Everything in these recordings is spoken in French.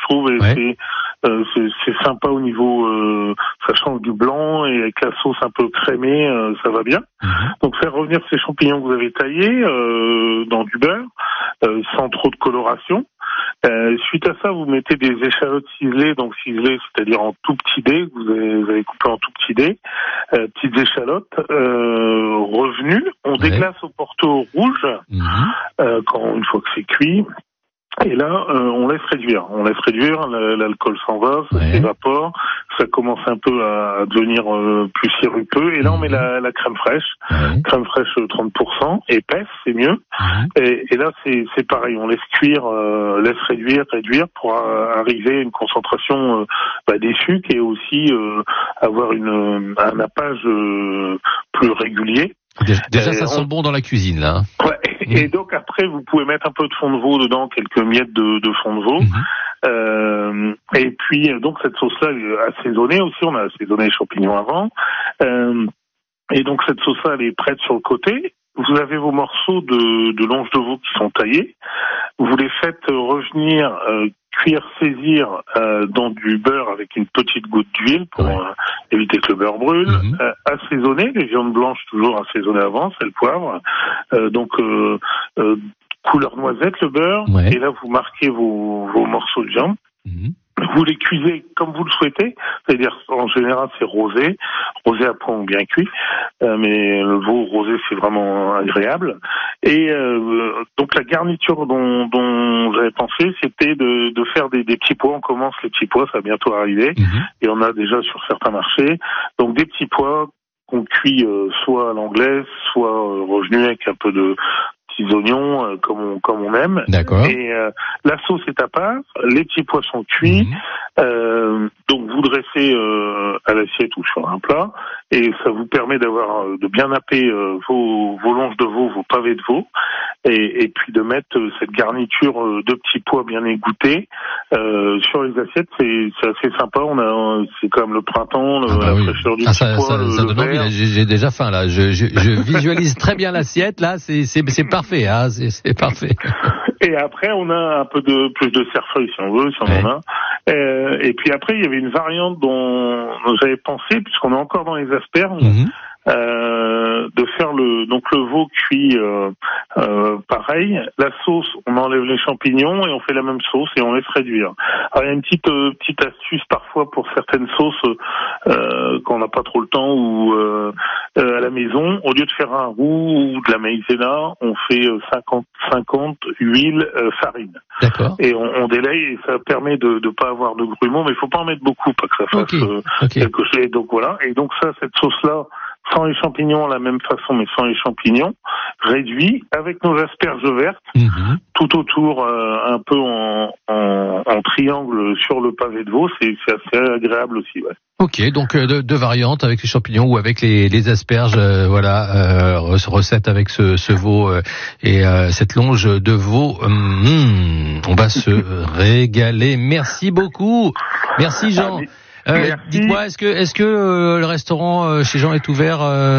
trouve, et c'est sympa au niveau, ça change du blanc, et avec la sauce un peu crémée, ça va bien. Donc faire revenir ces champignons que vous avez taillés dans du beurre, sans trop de coloration. Suite à ça, vous mettez des échalotes ciselées, donc ciselées, c'est-à-dire en tout petits dés, vous avez coupé en tout petits dés, petites échalotes revenues. On déglace au Porto rouge une fois que c'est cuit. Et là, on laisse réduire. L'alcool s'en va, ça s'évapore, ça commence un peu à devenir plus sirupeux. Et là, on met la crème fraîche 30%, épaisse, c'est mieux. Et là, c'est pareil, on laisse cuire, laisse réduire pour arriver à une concentration des sucres, et aussi avoir un nappage plus régulier. Déjà, ça sent bon dans la cuisine, là. Ouais. Et donc après, vous pouvez mettre un peu de fond de veau dedans, quelques miettes de fond de veau. Et puis donc cette sauce-là est assaisonnée aussi. On a assaisonné les champignons avant. Et donc cette sauce-là, elle est prête sur le côté. Vous avez vos morceaux de longe de veau qui sont taillés. Vous les faites revenir, cuire, saisir dans du beurre avec une petite goutte d'huile pour éviter que le beurre brûle. Assaisonner, les viandes blanches toujours assaisonnées avant, sel, poivre. Couleur noisette le beurre. Et là vous marquez vos morceaux de viande. Vous les cuisez comme vous le souhaitez, c'est-à-dire en général c'est rosé à point ou bien cuit, mais le veau rosé c'est vraiment agréable. Et donc la garniture dont j'avais pensé, c'était de faire des petits pois. On commence les petits pois, ça va bientôt arriver, et on a déjà sur certains marchés. Donc des petits pois qu'on cuit soit à l'anglaise, soit revenus avec un peu de petits oignons comme on aime. D'accord. Et la sauce est à part, les petits pois sont cuits, donc vous dressez à l'assiette ou sur un plat, et ça vous permet de bien napper vos longes de veau, vos pavés de veau, et puis de mettre cette garniture de petits pois bien égouttés sur les assiettes. C'est assez sympa. C'est quand même le printemps, la fraîcheur du petit pois. Ça donne envie. J'ai déjà faim là. Je visualise très bien l'assiette là. C'est parfait. Hein, c'est parfait. Et après, on a un peu plus de cerfeuil si on veut, si on en a. Et puis après, il y avait une variante dont j'avais pensé, puisqu'on est encore dans les asperges. De faire le veau cuit pareil. La sauce, on enlève les champignons et on fait la même sauce et on laisse réduire. Alors il y a une petite astuce parfois pour certaines sauces quand on n'a pas trop le temps, ou à la maison, au lieu de faire un roux ou de la maïzena, on fait 50 huile, farine. D'accord. Et on délaye, et ça permet de pas avoir de grumeaux, mais il faut pas en mettre beaucoup pour que ça fasse quelque chose. Et donc voilà. Et donc cette sauce-là, sans les champignons, la même façon, mais sans les champignons, réduit, avec nos asperges vertes, tout autour, un peu en triangle sur le pavé de veau, c'est assez agréable aussi, ouais. Ok, donc deux variantes avec les champignons ou avec les asperges, recette avec ce veau et cette longe de veau. On va se régaler. Merci beaucoup. Merci Jean. Dites-moi, est-ce que le restaurant chez Jean est ouvert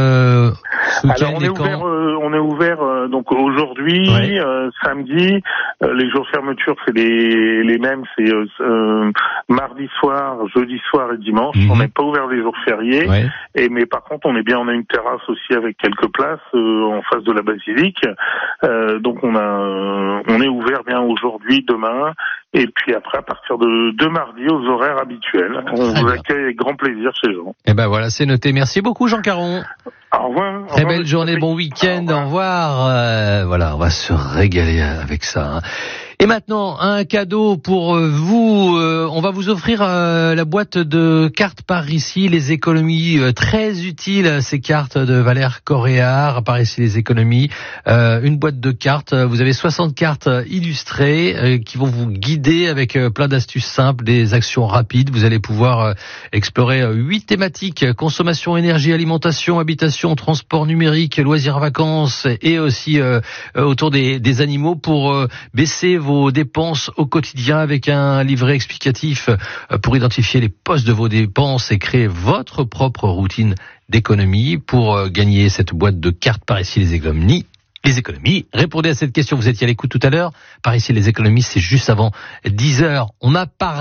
ce week-end? Alors on est ouvert donc aujourd'hui, samedi. Les jours de fermeture c'est les mêmes, c'est mardi soir, jeudi soir et dimanche. On n'est pas ouvert les jours fériés. Mais par contre on a une terrasse aussi avec quelques places en face de la basilique. Donc on est ouvert bien aujourd'hui, demain. Et puis après, à partir de mardi, aux horaires habituels. On vous accueille avec grand plaisir chez Jean. Et ben voilà, c'est noté. Merci beaucoup, Jean Caron. Au revoir. Très belle journée, bon week-end. Au revoir. Voilà, on va se régaler avec ça. Et maintenant, un cadeau pour vous. On va vous offrir la boîte de cartes par ici, les économies très utiles, ces cartes de Valère Coréard, par ici les économies. Une boîte de cartes, vous avez 60 cartes illustrées qui vont vous guider avec plein d'astuces simples, des actions rapides. Vous allez pouvoir explorer 8 thématiques: consommation, énergie, alimentation, habitation, transport numérique, loisirs, vacances, et aussi autour des animaux, pour baisser vos dépenses au quotidien avec un livret explicatif pour identifier les postes de vos dépenses et créer votre propre routine d'économie. Pour gagner cette boîte de cartes par ici les économies, répondez à cette question. Vous étiez à l'écoute tout à l'heure. Par ici les économies, c'est juste avant 10h. On a parlé